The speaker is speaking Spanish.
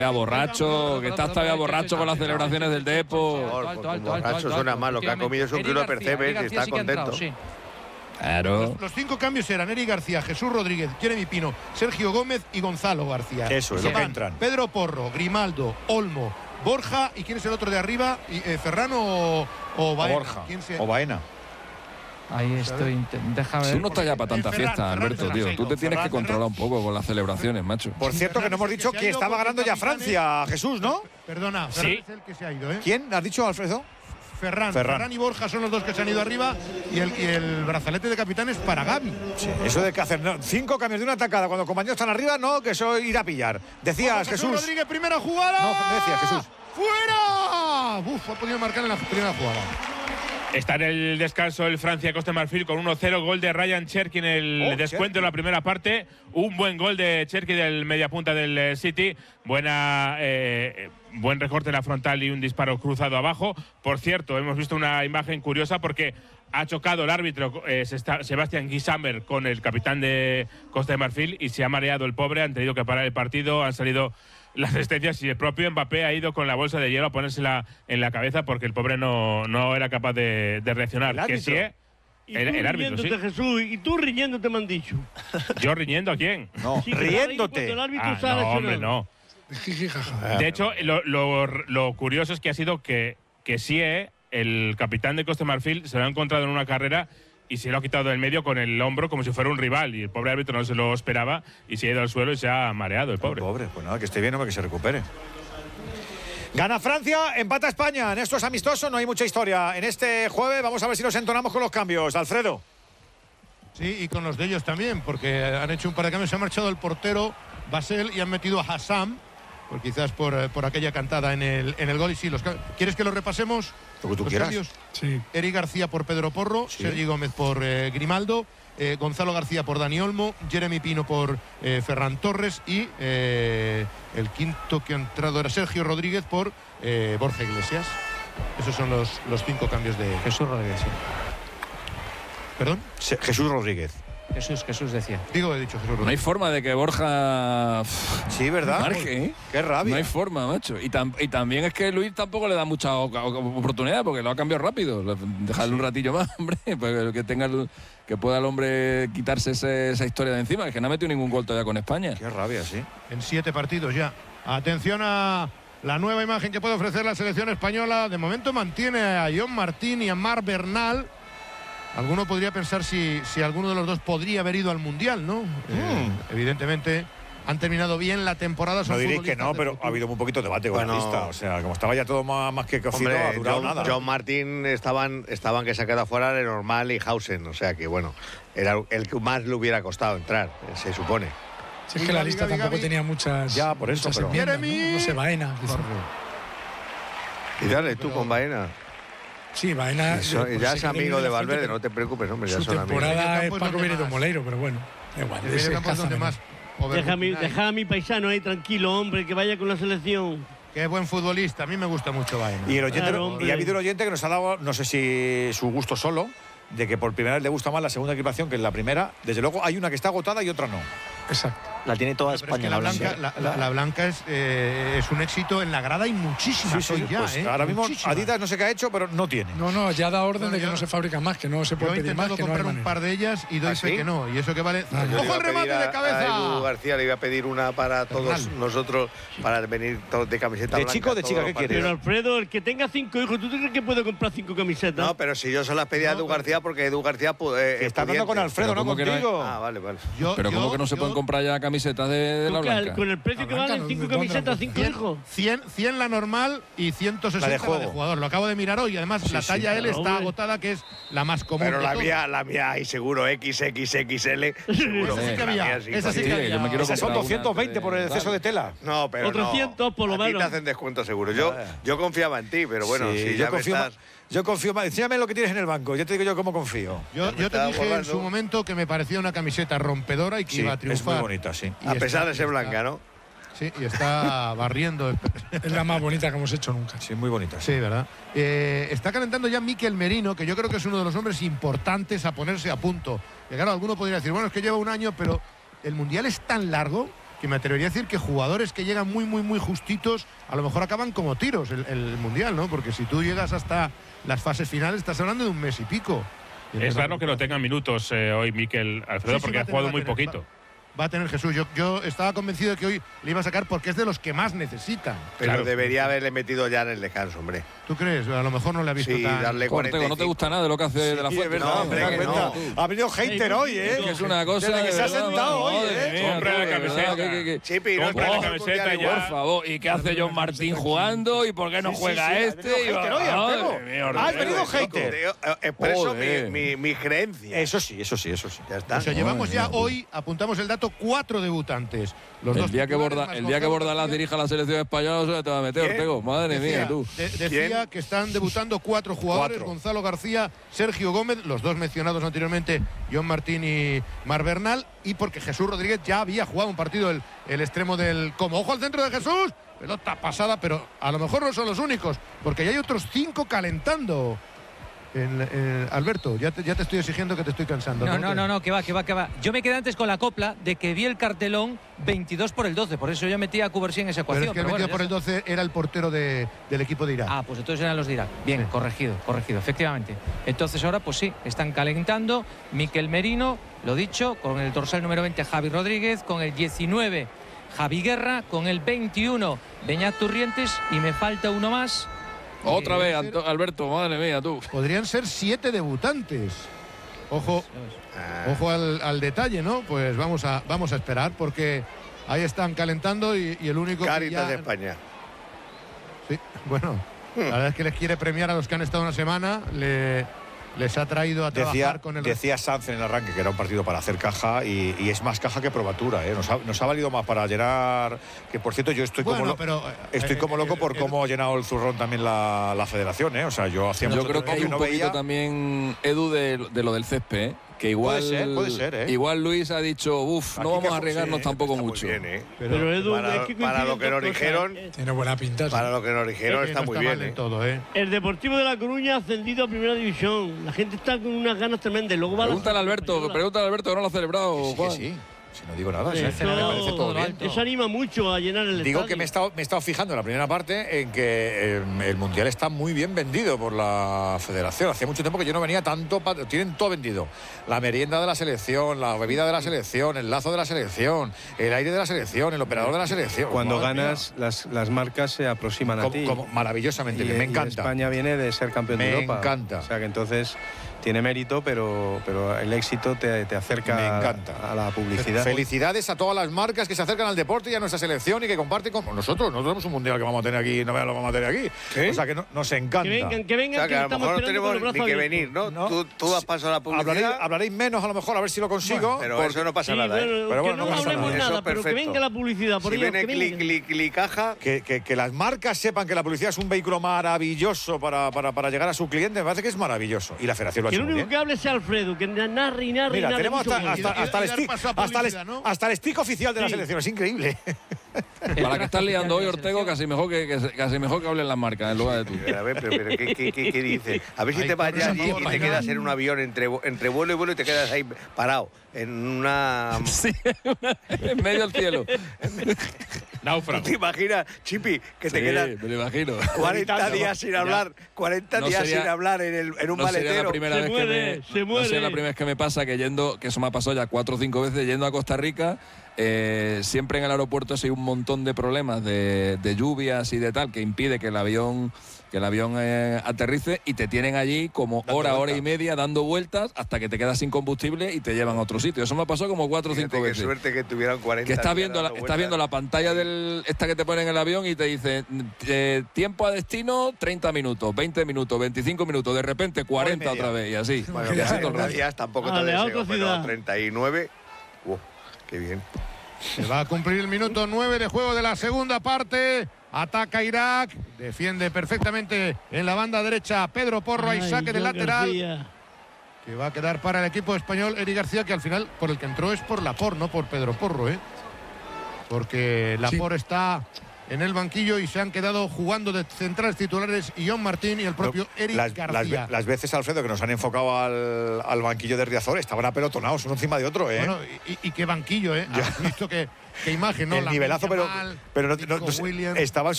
borracho, que está todavía borracho con las celebraciones del Depor. Borracho suena mal, lo que ha comido es un kilo de percebes y está contento. Claro. Los 5 cambios eran Eri García, Jesús Rodríguez, Jeremy Pino, Sergio Gómez y Gonzalo García. Eso es lo que entran. Pedro Porro, Grimaldo, Olmo, Borja, ¿y quién es el otro de arriba? ¿Ferran o Baena? Borja. O Baena. Ahí estoy, déjame ver. Si uno está ya para tanta fiesta, Alberto, tío. Tú te tienes que controlar un poco con las celebraciones, macho. Por cierto, que no hemos dicho que estaba ganando ya Francia, Jesús, ¿no? Perdona, Ferran es el que se ha ido, ¿eh? ¿Quién? ¿Has dicho, Alfredo? Ferran y Borja son los dos que se han ido arriba y el brazalete de capitán es para Gavi. Sí, eso de que hacer 5 cambios de una atacada cuando compañeros están arriba, no, que eso ir a pillar. Decías, Jesús. Rodríguez, primera jugada. No, decías, Jesús. ¡Fuera! Uf, ha podido marcar en la primera jugada. Está en el descanso el Francia-Costa de Marfil con 1-0, gol de Ryan Cherki en el descuento de la primera parte. Un buen gol de Cherki del mediapunta del City. Buen recorte en la frontal y un disparo cruzado abajo. Por cierto, hemos visto una imagen curiosa porque ha chocado el árbitro Sebastián Guisammer con el capitán de Costa de Marfil y se ha mareado el pobre. Han tenido que parar el partido, han salido las asistencias y el propio Mbappé ha ido con la bolsa de hielo a ponérsela en la cabeza porque el pobre no era capaz de reaccionar. ¿El que sí, el árbitro, sí. Jesús, y tú riñéndote me han dicho. ¿Yo riñendo a quién? No, Sí, riéndote. No, hombre, no. De hecho, lo curioso es que ha sido que Sie, el capitán de Costa de Marfil, se lo ha encontrado en una carrera y se lo ha quitado del medio con el hombro como si fuera un rival. Y el pobre árbitro no se lo esperaba y se ha ido al suelo y se ha mareado el pobre. Pues nada, que esté bien, hombre, que se recupere. Gana Francia, empata España. En esto es amistoso, no hay mucha historia. En este jueves vamos a ver si nos entonamos con los cambios. Alfredo. Sí, y con los de ellos también, porque han hecho un par de cambios. Se ha marchado el portero Basel y han metido a Hassam, quizás por aquella cantada en el gol. Y sí, ¿quieres que lo repasemos? Lo que tú quieras. Cambios. Sí. Eri García por Pedro Porro, Sí. Sergi Gómez por Grimaldo, Gonzalo García por Dani Olmo, Jeremy Pino por Ferran Torres y el quinto que ha entrado era Sergio Rodríguez por Borja Iglesias. Esos son los 5 cambios de Jesús Rodríguez, sí. ¿Perdón? Jesús Rodríguez. Jesús decía. He dicho Jesús Rodríguez. No hay forma de que Borja Sí, ¿verdad? marque, ¿eh? Qué rabia. No hay forma, macho. Y también es que Luis tampoco le da mucha oportunidad porque lo ha cambiado rápido. Dejarle un ratillo más, hombre, para que pueda el hombre quitarse esa historia de encima, que no ha metido ningún gol todavía con España. Qué rabia, sí. En 7 partidos ya. Atención a la nueva imagen que puede ofrecer la selección española. De momento mantiene a John Martín y a Marc Bernal. Alguno podría pensar si alguno de los dos podría haber ido al Mundial, ¿no? Evidentemente han terminado bien la temporada. No diréis que no, pero ha habido un poquito de debate con la lista. O sea, como estaba ya todo más que cocido, Hombre, ha durado nada. John Martín estaban que se ha quedado fuera de Normal y Hausen. O sea que, bueno, era el que más le hubiera costado entrar, se supone. Si es que la lista tampoco tenía muchas. Ya, por eso, pero. Enmiendas, ¿no? No sé, Baena. Y dale tú con Baena. Sí, Baena. Ya es amigo de Valverde, no te preocupes, hombre, ya Su son amigos. temporada es Paco Benito Moleiro, pero bueno. Igual, El medio campo es donde más. Deja a mi paisano ahí tranquilo, hombre, que vaya con la selección. Qué buen futbolista, a mí me gusta mucho Baena. Y, el oyente, Claro, y ha habido un oyente que nos ha dado, no sé si su gusto solo, de que por primera vez le gusta más la segunda equipación que la primera. Desde luego hay una que está agotada y otra no. Exacto. La tiene toda Pero es España. que la blanca es un éxito en la grada y muchísimas Sí, hoy ya, pues ahora mismo Muchísimas. Adidas no sé qué ha hecho, pero no tiene. No, ya da orden Bueno, de que yo- no se fabrican más, que no se Yo puede he pedir más, intentado que no hay comprar un manera. par de ellas y doy ¿Ah, fe sí? que no. Y eso que vale. Ah, Yo le iba ¡Ojo el a pedir remate de a Edu cabeza! García le iba a pedir una para todos Bernal. nosotros, para venir todos de camiseta ¿De blanca. chico o de todos chica? los ¿Qué quieres? Pero partidos. Alfredo, el que tenga 5 hijos, ¿tú te crees que puede comprar 5 camisetas? No, pero si yo se las pedí a Edu García porque Edu García Que está hablando con Alfredo, no ¿cómo que no hay? contigo. Ah, vale. Pero ¿cómo que no se pueden comprar ya camisetas de la Tú, blanca? con el precio que La blanca, valen 5 ¿dónde camisetas, la 5 hijos. 100 la normal y 160 La de la de juego. jugador. Lo acabo de mirar hoy. Además, la talla L está hombre. agotada, que es la más común. Pero de la todas. mía hay seguro XXXL. Seguro. Esa sí que La había, mía sí, esa sí sí. que Sí, había. yo me quiero Esas son comprar una 220 por el exceso de tela. No, pero Otros 100 por lo a ti menos. te hacen descuento seguro. Yo confiaba en ti, pero bueno, Sí, si yo ya confío me más. estás... Yo confío más. Enséñame lo que tienes en el banco. Ya te digo yo cómo confío. Yo te estaba dije en borrando. su momento que me parecía una camiseta rompedora y que Sí, iba a es triunfar. muy bonita, sí. Y A pesar está- de ser y blanca, está- ¿no? Sí, y está barriendo. Es la más bonita que hemos hecho nunca. Sí, muy bonita. Sí, ¿verdad? Está calentando ya Mikel Merino, que yo creo que es uno de los hombres importantes a ponerse a punto. Que claro, alguno podría decir, bueno, es que lleva un año, pero el Mundial es tan largo que me atrevería a decir que jugadores que llegan muy justitos, a lo mejor acaban como tiros el Mundial, ¿no? Porque si tú llegas hasta las fases finales, estás hablando de un mes y pico. Es raro que no tenga minutos hoy Mikel Alfredo, porque ha jugado muy poquito. Va a tener Jesús. Yo estaba convencido de que hoy le iba a sacar porque es de los que más necesitan. Pero Claro. debería haberle metido ya en el descanso, hombre. ¿Tú crees? A lo mejor no le ha visto Sí, tan... darle Ortego, 45. no te gusta nada de lo que hace de la Sí, Fuente. es verdad, No, hombre, hombre, que que no. no. Ha venido hater hoy, ¿eh? Que es una cosa. Desde que de se ha verdad, sentado hoy, madre mía, Compra la de verdad, camiseta. que- Chipi, no Compra la es camiseta mundial ya. igual. Por favor, ¿y qué hace John Martín jugando? ¿Y por qué no Sí, juega sí, sí, este? ha venido Y hater hoy, madre Ortego. mía, Has Ortego, venido loco. hater. Expreso Joder. mi creencia. Eso sí. Ya está. O sea, llevamos ya hoy, apuntamos el dato, 4 debutantes. Los El dos día que titulares, más el día que Gonzalo Bordalás García. dirija la selección española, no se te va a meter, ¿Quién? Ortego. Madre mía, tú. Decía ¿Quién? que están debutando 4 jugadores: Cuatro. Gonzalo García, Sergio Gómez, los dos mencionados anteriormente, John Martín y Mar Bernal, y porque Jesús Rodríguez ya había jugado un partido el extremo del Como. ¡Ojo al centro de Jesús! Pelota pasada, pero a lo mejor no son los únicos, porque ya hay otros 5 calentando. Alberto, ya te estoy exigiendo, que te estoy cansando. No, que va. Yo me quedé antes con la copla de que vi el cartelón 22 por el 12, por eso yo metí a Cubarsí en esa Pero ecuación. es que el pero bueno, 22 por el 12 era el portero del equipo de Irak. Ah, pues entonces eran los de Irak. Bien, corregido, efectivamente. Entonces ahora, pues sí, están calentando. Mikel Merino, lo dicho, con el dorsal número 20 Javi Rodríguez, con el 19 Javi Guerra, con el 21 Beñat Turrientes, y me falta uno más. Otra vez, Podrían ser- Alberto, madre mía, tú. Podrían ser 7 debutantes. Ojo al detalle, ¿no? Pues vamos a esperar, porque ahí están calentando y el único Cáritas que de ya... España. Sí, bueno, la verdad es que les quiere premiar a los que han estado una semana. Les ha traído a trabajar con el... Decía Sanz en el arranque que era un partido para hacer caja y es más caja que probatura, ¿eh? Nos ha valido más para llenar. Que por cierto, yo estoy Bueno, estoy como loco por cómo ha llenado el zurrón también la federación, ¿eh? O sea, yo hacía Yo mucho creo que tiempo hay un no poquito veía. también, Edu, de lo del césped, ¿eh? Que igual, Puede ser, ¿eh? Igual Luis ha dicho, Aquí no vamos que- a arriesgarnos sí, tampoco Está muy mucho. bien, ¿eh? Pero Edu, Para- es que para lo que coinciden nos dos cosas. dijeron- Tiene buena pinta. sí. Para lo que nos dijeron está no muy mal bien, del ¿eh? todo, ¿eh? El Deportivo de La Coruña ha ascendido a Primera División. La gente está con unas ganas tremendas. Luego va Pregúntale a Alberto, que no lo ha celebrado, Sí, que Juan. sí. Si no digo nada, Eso- sí. me parece todo bien. Eso anima mucho a llenar el Digo estadio. que me he estado fijando en la primera parte en que el Mundial está muy bien vendido por la Federación. Hacía mucho tiempo que yo no venía tanto. Tienen todo vendido. La merienda de la selección, la bebida de la selección, el lazo de la selección, el aire de la selección, el operador de la selección. Cuando Madre mía. ganas, las marcas se aproximan a ti. Maravillosamente Y- bien, me y encanta. España viene de ser campeón de Me Europa. encanta. O sea que entonces tiene mérito, pero el éxito te acerca Me encanta. a la publicidad. Felicidades a todas las marcas que se acercan al deporte y a nuestra selección y que comparten con nosotros. Nosotros tenemos un mundial que vamos a tener aquí, no vean lo que vamos a tener aquí. O sea que nos encanta. Que vengan, O sea, que a lo estamos mejor no esperando con tenemos los ni brazos que abiertos. venir, ¿no? No. Tú has pasado la publicidad. Hablaréis menos a lo mejor, a ver si lo consigo. Pero porque- eso no pasa Sí, nada, ¿eh? bueno, Pero que bueno, no no pasa hablemos nada. nada, Eso pero que perfecto. venga la publicidad. Por Si Dios, viene que clic, venga. clic, clic, caja. Que las marcas sepan que la publicidad es un vehículo maravilloso para llegar a su cliente, me parece que es maravilloso. Y la federación lo ha Que el hecho muy único bien. que hable sea Alfredo, que narre y narre y Mira, narre tenemos mucho hasta, gol. hasta el dar stick, paso a publicidad, ¿no? hasta el stick oficial de la Sí. selección, es increíble. Para que estás liando hoy, Ortego, casi mejor que hablen las marcas en lugar de tú. A ver, pero ¿qué dices? A ver si Ahí te vas corres ya a allí favor, y te venga. quedas en un avión entre vuelo y vuelo y te quedas ahí parado en una... Sí, en medio del cielo. Náufrago. ¿Te imaginas, Chipi, que te Sí, quedas me lo imagino. 40 días sin hablar, 40 No días sería- sin hablar en un No sería la maletero? primera Se vez muere, que se no muere. sería la primera vez que me pasa que eso me ha pasado ya 4 o 5 veces yendo a Costa Rica. Siempre en el aeropuerto hay un montón de problemas de lluvias y de tal que impide que el avión aterrice, y te tienen allí como hora y media dando vueltas hasta que te quedas sin combustible y te llevan a otro sitio. Eso me ha pasado como 4 o 5 Fíjate qué veces. suerte que tuvieran 40 Que estás días viendo, dando estás viendo la pantalla esta que te ponen en el avión y te dice tiempo a destino 30 minutos, 20 minutos, 25 minutos, de repente 40 Hora y media. otra vez y así. Bueno, y así todo el 40 rato. días tampoco te Vale, a deseo, otra pero ciudad. 39... qué bien. Se va a cumplir el minuto 9 de juego de la segunda parte. Ataca Irak. Defiende perfectamente en la banda derecha Pedro Porro. Hay Ay, saque de John lateral. García. Que va a quedar para el equipo español. Eric García, que al final por el que entró es por Laporte, no por Pedro Porro, ¿eh? Porque Laporte está en el banquillo y se han quedado jugando de centrales titulares Ion Martín y el propio Eric García. Las veces, Alfredo, que nos han enfocado al banquillo de Riazor, estaban apelotonados uno encima de otro, ¿eh? Bueno, y qué banquillo, ¿eh? Has visto qué imagen, ¿no? El nivelazo, pero no, estaban